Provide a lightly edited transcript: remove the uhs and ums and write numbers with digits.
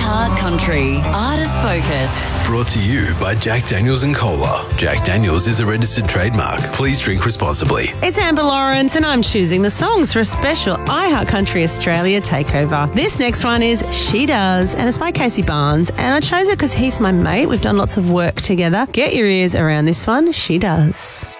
iHeart Country Artist Focus. Brought to you by Jack Daniels and Cola. Jack Daniels is a registered trademark. Please drink responsibly. It's Amber Lawrence and I'm choosing the songs for a special iHeart Country Australia takeover. This next one is She Does and it's by Casey Barnes, and I chose it because he's my mate. We've done lots of work together. Get your ears around this one. She Does.